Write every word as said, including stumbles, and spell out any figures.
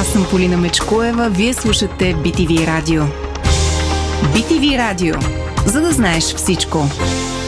Аз съм Полина Мечкоева, вие слушате Би Ти Ви Радио. Би Ти Ви Радио, за да знаеш всичко.